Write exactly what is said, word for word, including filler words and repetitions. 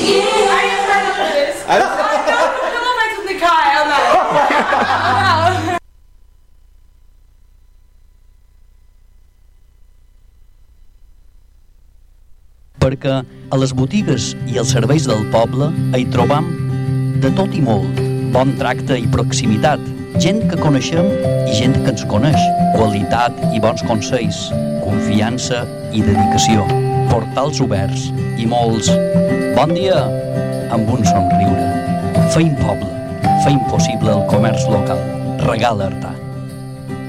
Ara... No la vaig indicar, eh, home. Perquè a les botigues i els serveis del poble hi trobam de tot i molt, bon tracte i proximitat, gent que coneixem i gent que ens coneix, qualitat i bons consells, confiança i dedicació, portals oberts i molts bon dia amb un somriure. Feim poble, feim possible el comerç local. Regala Artà.